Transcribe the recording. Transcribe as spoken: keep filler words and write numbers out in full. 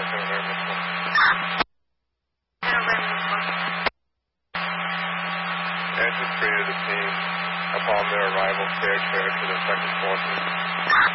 Engine created a team upon their arrival, stay clear to the second forces.